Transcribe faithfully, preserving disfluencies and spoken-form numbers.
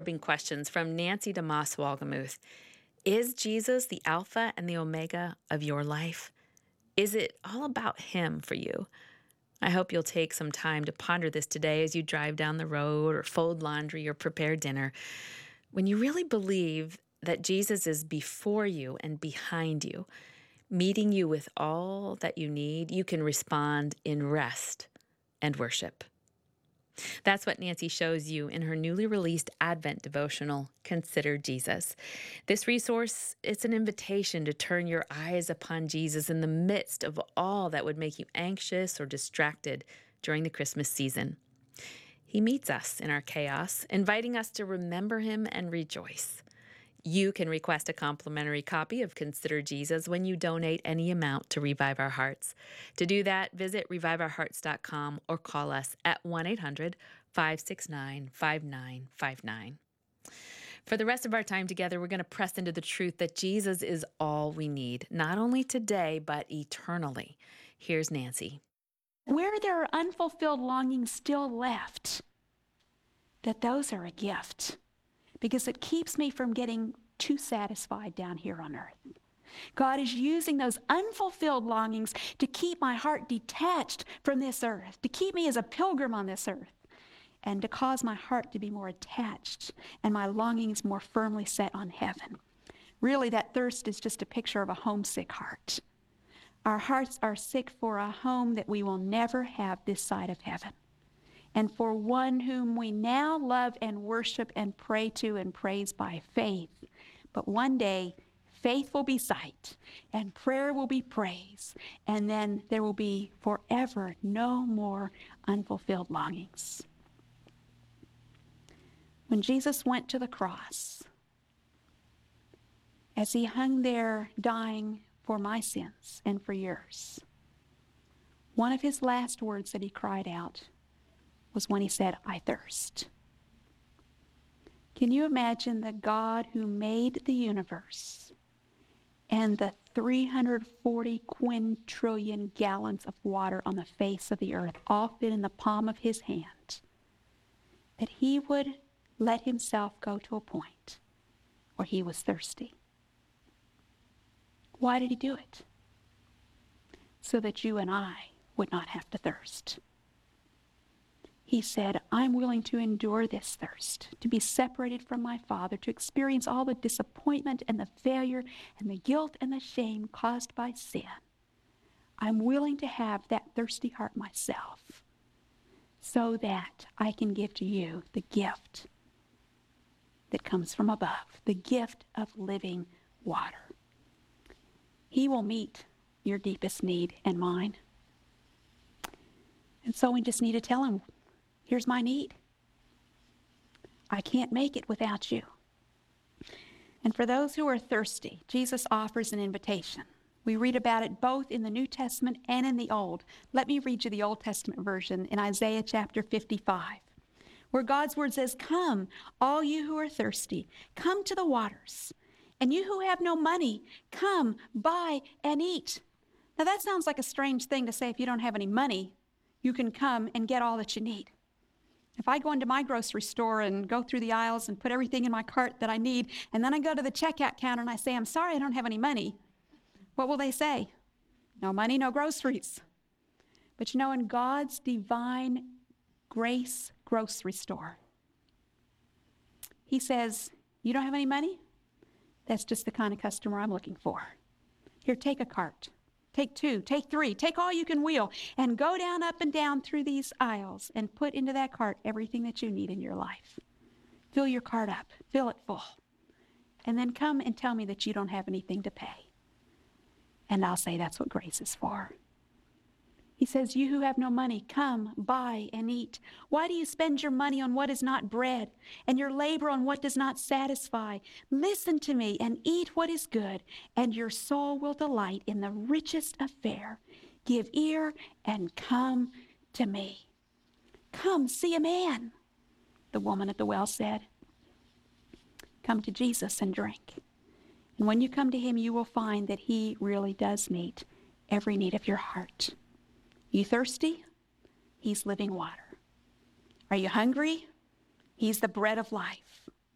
probing questions from Nancy DeMoss Walgemuth. Is Jesus the Alpha and the Omega of your life? Is it all about him for you? I hope you'll take some time to ponder this today as you drive down the road or fold laundry or prepare dinner. When you really believe that Jesus is before you and behind you, meeting you with all that you need, you can respond in rest and worship. That's what Nancy shows you in her newly released Advent devotional, Consider Jesus. This resource, it's an invitation to turn your eyes upon Jesus in the midst of all that would make you anxious or distracted during the Christmas season. He meets us in our chaos, inviting us to remember him and rejoice. You can request a complimentary copy of Consider Jesus when you donate any amount to Revive Our Hearts. To do that, visit revive our hearts dot com or call us at one eight hundred, five six nine, five nine five nine. For the rest of our time together, we're going to press into the truth that Jesus is all we need, not only today, but eternally. Here's Nancy. Where there are unfulfilled longings still left, that those are a gift, because it keeps me from getting too satisfied down here on earth. God is using those unfulfilled longings to keep my heart detached from this earth, to keep me as a pilgrim on this earth, and to cause my heart to be more attached and my longings more firmly set on heaven. Really, that thirst is just a picture of a homesick heart. Our hearts are sick for a home that we will never have this side of heaven, and for one whom we now love and worship and pray to and praise by faith. But one day, faith will be sight, and prayer will be praise, and then there will be forever no more unfulfilled longings. When Jesus went to the cross, as he hung there dying for my sins and for yours, one of his last words that he cried out was when he said, I thirst. Can you imagine the God who made the universe and the three hundred forty quintillion gallons of water on the face of the earth all fit in the palm of his hand, that he would let himself go to a point where he was thirsty? Why did he do it? So that you and I would not have to thirst. He said, I'm willing to endure this thirst, to be separated from my Father, to experience all the disappointment and the failure and the guilt and the shame caused by sin. I'm willing to have that thirsty heart myself so that I can give to you the gift that comes from above, the gift of living water. He will meet your deepest need and mine. And so we just need to tell him, here's my need. I can't make it without you. And for those who are thirsty, Jesus offers an invitation. We read about it both in the New Testament and in the Old. Let me read you the Old Testament version in Isaiah chapter fifty-five, where God's word says, come, all you who are thirsty, come to the waters. And you who have no money, come, buy and eat. Now that sounds like a strange thing to say. If you don't have any money, you can come and get all that you need. If I go into my grocery store and go through the aisles and put everything in my cart that I need, and then I go to the checkout counter and I say, I'm sorry, I don't have any money, what will they say? No money, no groceries. But you know, in God's divine grace grocery store, he says, you don't have any money? That's just the kind of customer I'm looking for. Here, take a cart. Take two, take three, take all you can wheel, and go down, up and down through these aisles and put into that cart everything that you need in your life. Fill your cart up, fill it full, and then come and tell me that you don't have anything to pay. And I'll say that's what grace is for. He says, you who have no money, come, buy and eat. Why do you spend your money on what is not bread and your labor on what does not satisfy? Listen to me and eat what is good, and your soul will delight in the richest of fare. Give ear and come to me. Come, see a man, the woman at the well said. Come to Jesus and drink. And when you come to him, you will find that he really does meet every need of your heart. You thirsty? He's living water. Are you hungry? He's the bread of life.